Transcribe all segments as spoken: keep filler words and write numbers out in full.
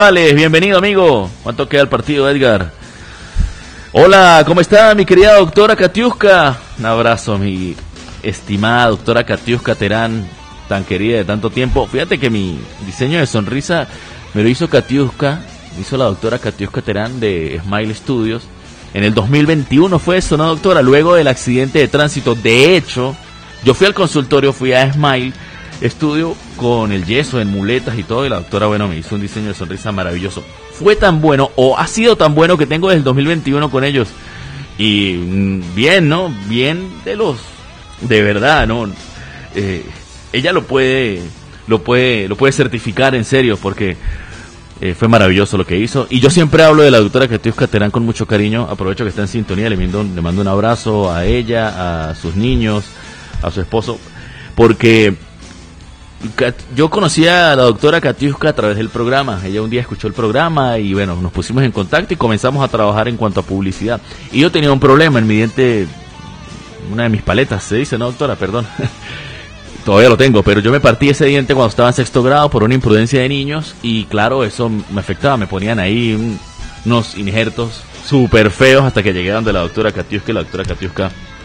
González, bienvenido amigo. ¿Cuánto queda el partido, Edgar? Hola, ¿cómo está mi querida doctora Katiuska? Un abrazo, mi estimada doctora Katiuska Terán, tan querida de tanto tiempo. Fíjate que mi diseño de sonrisa me lo hizo Katiuska, me hizo la doctora Katiuska Terán de Smile Studios. En el dos mil veintiuno fue eso, ¿no, doctora? Luego del accidente de tránsito. De hecho, yo fui al consultorio, fui a Smile Studio con el yeso en muletas y todo, y la doctora, bueno, me hizo un diseño de sonrisa maravilloso. Fue tan bueno, o ha sido tan bueno, que tengo desde el dos mil veintiuno con ellos. Y bien, ¿no? Bien de los... De verdad, ¿no? Eh, ella lo puede, lo puede, lo puede certificar en serio, porque eh, fue maravilloso lo que hizo. Y yo siempre hablo de la doctora Katiuska Terán con mucho cariño. Aprovecho que está en sintonía, le mando, le mando un abrazo a ella, a sus niños, a su esposo, porque... yo conocí a la doctora Katiuska a través del programa. Ella un día escuchó el programa y bueno, nos pusimos en contacto y comenzamos a trabajar en cuanto a publicidad. Y yo tenía un problema en mi diente, una de mis paletas, se dice, ¿no, doctora? Perdón. Todavía lo tengo, pero yo me partí ese diente cuando estaba en sexto grado por una imprudencia de niños y claro, eso me afectaba. Me ponían ahí un, unos injertos súper feos hasta que llegué donde la doctora Katiuska, y la doctora Katiuska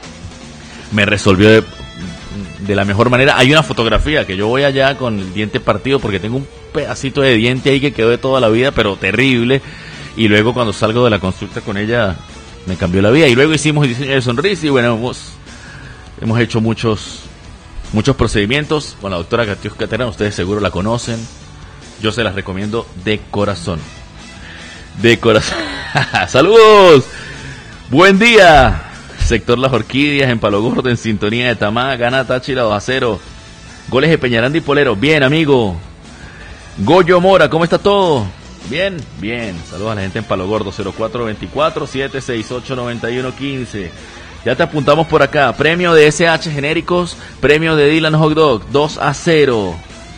me resolvió de... de la mejor manera. Hay una fotografía que yo voy allá con el diente partido porque tengo un pedacito de diente ahí que quedó de toda la vida, pero terrible, y luego cuando salgo de la consulta con ella me cambió la vida. Y luego hicimos el diseño de sonrisa y bueno, hemos, hemos hecho muchos muchos procedimientos con la doctora Katiuska Terán. Ustedes seguro la conocen, yo se las recomiendo de corazón, de corazón. Saludos, buen día sector Las Orquídeas, en Palo Gordo, en sintonía de Tamá. Gana Táchira dos a cero. Goles de Peñaranda y Polero. Bien, amigo. Goyo Mora, ¿cómo está todo? Bien, bien. Saludos a la gente en Palo Gordo. cero cuatro dos cuatro, siete seis ocho, nueve uno uno cinco. Ya te apuntamos por acá. Premio de S H Genéricos. Premio de Dylan Hot Dog. dos a cero.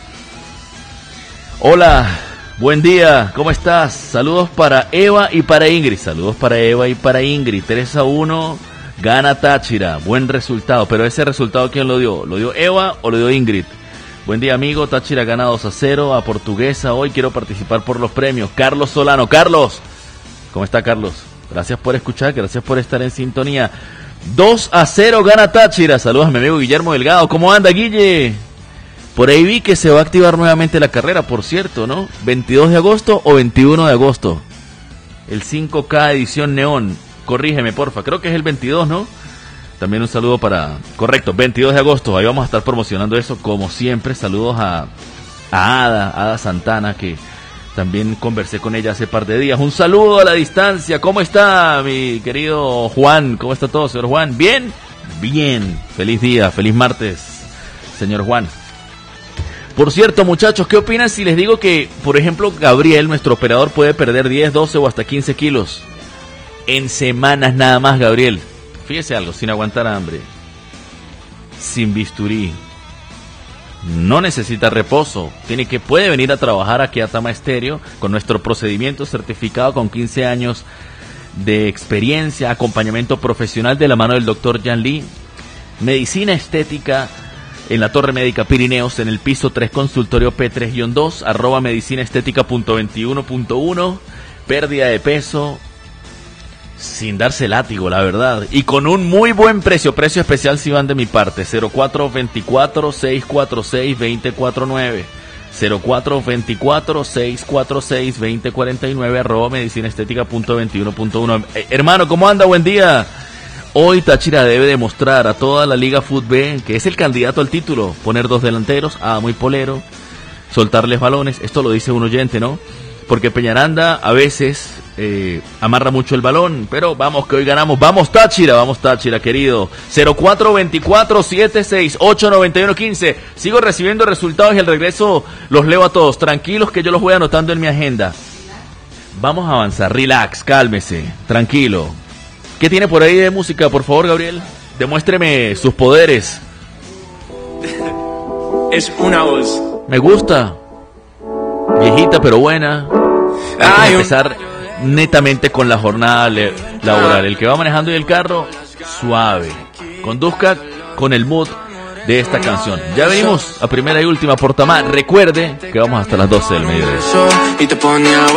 Hola. Buen día. ¿Cómo estás? Saludos para Eva y para Ingrid. Saludos para Eva y para Ingrid. tres a uno. Gana Táchira, buen resultado, pero ese resultado, ¿quién lo dio? ¿Lo dio Eva o lo dio Ingrid? Buen día, amigo. Táchira gana dos a cero a Portuguesa. Hoy quiero participar por los premios. Carlos Solano. Carlos, ¿cómo está, Carlos? Gracias por escuchar, gracias por estar en sintonía. dos a cero gana Táchira. Saludos a mi amigo Guillermo Delgado. ¿Cómo anda, Guille? Por ahí vi que se va a activar nuevamente la carrera, por cierto, ¿no? veintidós de agosto o veintiuno de agosto. El cinco K edición neón. Corrígeme, porfa, creo que es el veintidós, ¿no? También un saludo para... Correcto, veintidós de agosto, ahí vamos a estar promocionando eso, como siempre. Saludos a, a Ada, Ada Santana, que también conversé con ella hace par de días. Un saludo a la distancia. ¿Cómo está, mi querido Juan? ¿Cómo está todo, señor Juan? ¿Bien? Bien. Feliz día, feliz martes, señor Juan. Por cierto, muchachos, ¿qué opinan si les digo que, por ejemplo, Gabriel, nuestro operador, puede perder diez, doce o hasta quince kilos? En semanas nada más, Gabriel. Fíjese algo, sin aguantar hambre, sin bisturí, no necesita reposo, tiene que puede venir a trabajar aquí a Tama Estéreo con nuestro procedimiento certificado con quince años de experiencia, acompañamiento profesional de la mano del doctor Jan Lee, medicina estética en la Torre Médica Pirineos, en el piso tres, consultorio P tres guión dos, arroba medicina estética punto veintiuno punto uno, pérdida de peso sin darse látigo, la verdad, y con un muy buen precio, precio especial si van de mi parte. Cero cuatro dos cuatro, seis cuatro seis, dos cero cuatro nueve, cero cuatro dos cuatro, seis cuatro seis, dos cero cuatro nueve, arroba medicina estética punto veintiuno punto uno. Eh, hermano, ¿cómo anda? Buen día. Hoy Táchira debe demostrar a toda la Liga Fútbol que es el candidato al título, poner dos delanteros, a muy Polero, soltarles balones. Esto lo dice un oyente, ¿no? Porque Peñaranda a veces eh, amarra mucho el balón, pero vamos que hoy ganamos. Vamos Táchira, vamos Táchira, querido. cero cuatro dos cuatro, siete seis ocho, nueve uno uno cinco. Sigo recibiendo resultados y al regreso los leo a todos. Tranquilos que yo los voy anotando en mi agenda. Vamos a avanzar, relax, cálmese, tranquilo. ¿Qué tiene por ahí de música, por favor, Gabriel? Demuéstreme sus poderes. Es una voz. Me gusta. Viejita pero buena. Hay que empezar netamente con la jornada le- laboral. El que va manejando y el carro, suave. Conduzca con el mood de esta canción. Ya venimos a primera y última por Tamá. Recuerde que vamos hasta las doce del mediodía.